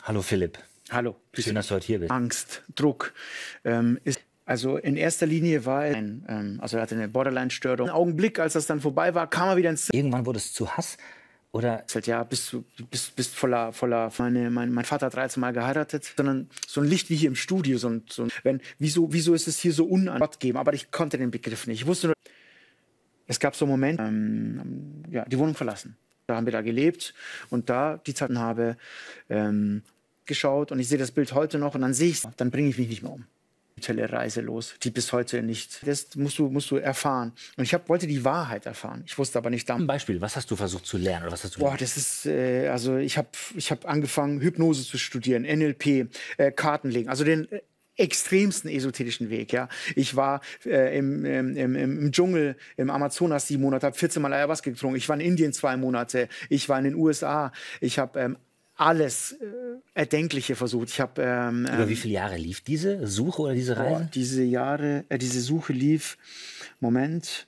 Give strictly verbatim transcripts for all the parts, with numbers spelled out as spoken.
Hallo Philipp. Hallo. Schön, dass du heute hier bist. Angst, Druck. Ähm, ist, also in erster Linie war er, ein, ähm, also er hatte eine Borderline-Störung. Ein Augenblick, als das dann vorbei war, kam er wieder ins Zimmer. Irgendwann wurde es zu Hass oder? Ja, bist du bist, bist voller, voller. Meine, mein, mein Vater hat dreizehn Mal geheiratet, sondern so ein Licht wie hier im Studio. So ein, so ein, wenn, wieso, wieso ist es hier so unangeben? Aber ich konnte den Begriff nicht. Ich wusste nur, es gab so Momente, ähm, ja, die Wohnung verlassen. Da haben wir da gelebt und da die Zeiten habe ähm, geschaut und ich sehe das Bild heute noch und dann sehe ich es, dann bringe ich mich nicht mehr um. Eine Reise los, die bis heute nicht. Das musst du, musst du erfahren. Und ich hab, wollte die Wahrheit erfahren. Ich wusste aber nicht damals. Ein Beispiel, was hast du versucht zu lernen? Oder was hast du Boah, das ist, äh, also ich habe ich hab angefangen, Hypnose zu studieren, N L P, äh, Kartenlegen, also den äh, extremsten esoterischen Weg, ja. Ich war äh, im, im, im, im Dschungel, im Amazonas sieben Monate, habe vierzehn Mal Ayahuasca getrunken. Ich war in Indien zwei Monate. Ich war in den U S A. Ich habe ähm, alles äh, Erdenkliche versucht. Ich habe ähm, Über wie viele Jahre lief diese Suche oder diese Reise? Boah, diese Jahre, äh, diese Suche lief, Moment,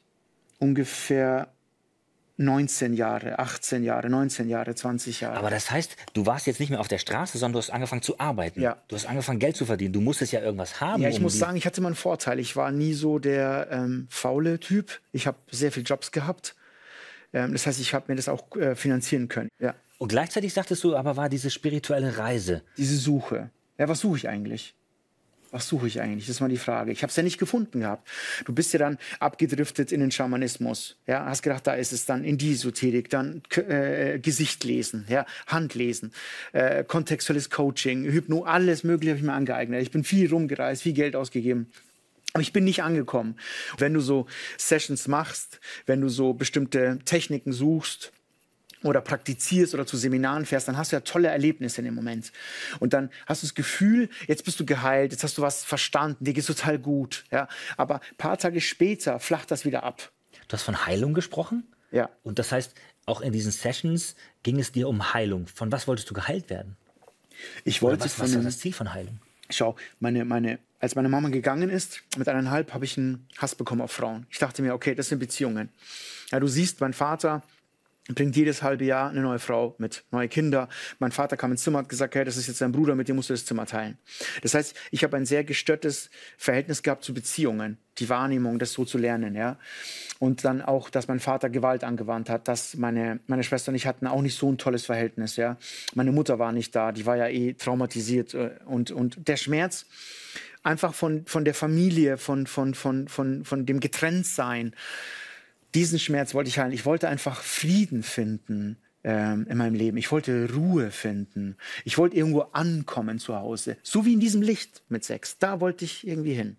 ungefähr neunzehn Jahre, achtzehn Jahre, neunzehn Jahre, zwanzig Jahre. Aber das heißt, du warst jetzt nicht mehr auf der Straße, sondern du hast angefangen zu arbeiten. Ja. Du hast angefangen, Geld zu verdienen. Du musstest ja irgendwas haben. Ja, ich um muss die- sagen, ich hatte mal einen Vorteil. Ich war nie so der ähm, faule Typ. Ich habe sehr viele Jobs gehabt. Ähm, das heißt, ich habe mir das auch äh, finanzieren können. Ja. Und gleichzeitig sagtest du, aber war diese spirituelle Reise. Diese Suche. Ja, was suche ich eigentlich? Was suche ich eigentlich? Das ist mal die Frage. Ich habe es ja nicht gefunden gehabt. Du bist ja dann abgedriftet in den Schamanismus. Ja, hast gedacht, da ist es dann in die Esoterik, dann äh, Gesicht lesen, ja, Hand lesen, äh, kontextuelles Coaching, Hypno, alles Mögliche habe ich mir angeeignet. Ich bin viel rumgereist, viel Geld ausgegeben. Aber ich bin nicht angekommen. Wenn du so Sessions machst, wenn du so bestimmte Techniken suchst, oder praktizierst oder zu Seminaren fährst, dann hast du ja tolle Erlebnisse in dem Moment. Und dann hast du das Gefühl, jetzt bist du geheilt, jetzt hast du was verstanden, dir geht's total gut. Ja? Aber ein paar Tage später flacht das wieder ab. Du hast von Heilung gesprochen? Ja. Und das heißt, auch in diesen Sessions ging es dir um Heilung. Von was wolltest du geheilt werden? Ich Oder wollte was, von was war einem, das Ziel von Heilung? schau, meine, meine, als meine Mama gegangen ist, mit eineinhalb, habe ich einen Hass bekommen auf Frauen. Ich dachte mir, okay, das sind Beziehungen. Ja, du siehst, mein Vater bringt jedes halbe Jahr eine neue Frau mit, neue Kinder. Mein Vater kam ins Zimmer und hat gesagt, hey, das ist jetzt dein Bruder, mit dem musst du das Zimmer teilen. Das heißt, ich habe ein sehr gestörtes Verhältnis gehabt zu Beziehungen, die Wahrnehmung, das so zu lernen, ja. Und dann auch, dass mein Vater Gewalt angewandt hat, dass meine, meine Schwester und ich hatten auch nicht so ein tolles Verhältnis, ja. Meine Mutter war nicht da, die war ja eh traumatisiert und, und der Schmerz einfach von, von der Familie, von, von, von, von, von dem Getrenntsein, diesen Schmerz wollte ich heilen. Ich wollte einfach Frieden finden ähm, in meinem Leben. Ich wollte Ruhe finden. Ich wollte irgendwo ankommen zu Hause. So wie in diesem Licht mit sechs. Da wollte ich irgendwie hin.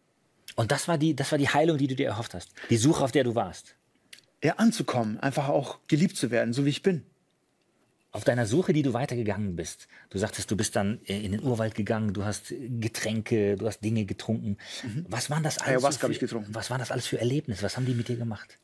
Und das war die, das war die Heilung, die du dir erhofft hast. Die Suche, auf der du warst. Ja, anzukommen. Einfach auch geliebt zu werden, so wie ich bin. Auf deiner Suche, die du weitergegangen bist. Du sagtest, du bist dann in den Urwald gegangen, du hast Getränke, du hast Dinge getrunken. Mhm. Was waren das alles? Ayahuasca so habe ich getrunken. Was waren das alles für Erlebnisse? Was haben die mit dir gemacht?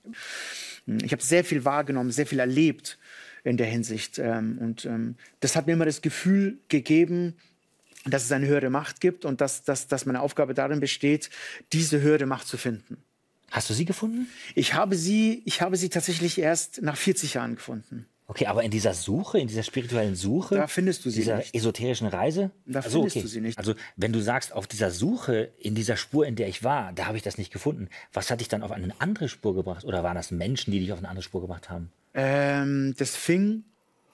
Ich habe sehr viel wahrgenommen, sehr viel erlebt in der Hinsicht. Und das hat mir immer das Gefühl gegeben, dass es eine höhere Macht gibt und dass, dass, dass meine Aufgabe darin besteht, diese höhere Macht zu finden. Hast du sie gefunden? Ich habe sie, ich habe sie tatsächlich erst nach vierzig Jahren gefunden. Okay, aber in dieser Suche, in dieser spirituellen Suche, da findest du sie dieser nicht. esoterischen Reise, da also, findest okay. du sie nicht. Also wenn du sagst, auf dieser Suche, in dieser Spur, in der ich war, da habe ich das nicht gefunden. Was hat dich dann auf eine andere Spur gebracht? Oder waren das Menschen, die dich auf eine andere Spur gebracht haben? Ähm, das fing,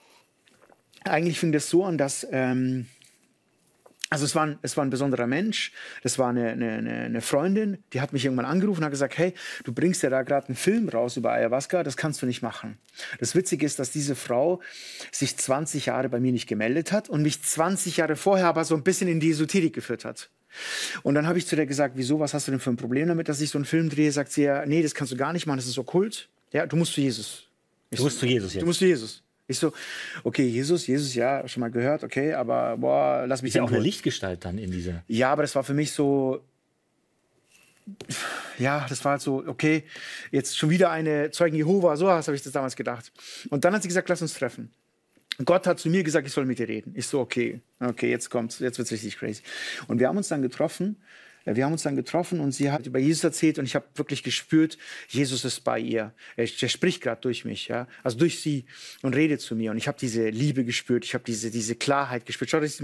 eigentlich fing das so an, dass, ähm, also es war, ein, es war ein besonderer Mensch, das war eine, eine, eine Freundin, die hat mich irgendwann angerufen und hat gesagt, hey, du bringst ja da gerade einen Film raus über Ayahuasca, das kannst du nicht machen. Das Witzige ist, dass diese Frau sich zwanzig Jahre bei mir nicht gemeldet hat und mich zwanzig Jahre vorher aber so ein bisschen in die Esoterik geführt hat. Und dann habe ich zu der gesagt, wieso, was hast du denn für ein Problem damit, dass ich so einen Film drehe? Sagt sie ja, nee, das kannst du gar nicht machen, das ist okkult. Ja, du musst zu Jesus. Ich Du musst so, zu Jesus jetzt. Du musst zu Jesus. Ich so, okay, Jesus, Jesus, ja, schon mal gehört, okay, aber boah, lass mich Ist ja auch in Ruhe. eine Lichtgestalt dann in dieser. Ja, aber das war für mich so, ja, das war halt so, okay, jetzt schon wieder eine Zeugen Jehova, so habe ich das damals gedacht. Und dann hat sie gesagt, lass uns treffen. Gott hat zu mir gesagt, ich soll mit dir reden. Ich so, okay, okay, jetzt kommt's, jetzt wird's richtig crazy. Und wir haben uns dann getroffen Ja, wir haben uns dann getroffen und sie hat über Jesus erzählt und ich habe wirklich gespürt, Jesus ist bei ihr. Er, er spricht gerade durch mich, ja, also durch sie und redet zu mir. Und ich habe diese Liebe gespürt, ich habe diese, diese Klarheit gespürt. Schau, das ist